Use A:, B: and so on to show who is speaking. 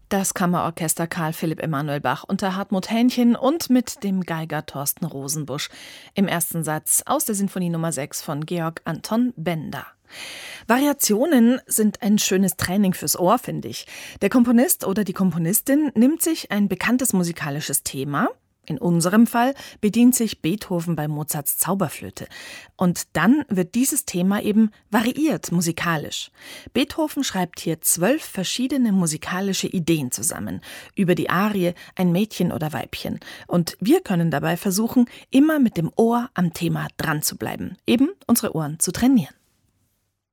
A: Das Kammerorchester Karl Philipp Emanuel Bach unter Hartmut Hähnchen und mit dem Geiger Thorsten Rosenbusch im ersten Satz aus der Sinfonie Nummer 6 von Georg Anton Benda. Variationen sind ein schönes Training fürs Ohr, finde ich. Der Komponist oder die Komponistin nimmt sich ein bekanntes musikalisches Thema. In unserem Fall bedient sich Beethoven bei Mozarts Zauberflöte. Und dann wird dieses Thema eben variiert musikalisch. Beethoven schreibt hier 12 verschiedene musikalische Ideen zusammen. Über die Arie ein Mädchen oder Weibchen. Und wir können dabei versuchen, immer mit dem Ohr am Thema dran zu bleiben. Eben unsere Ohren zu trainieren.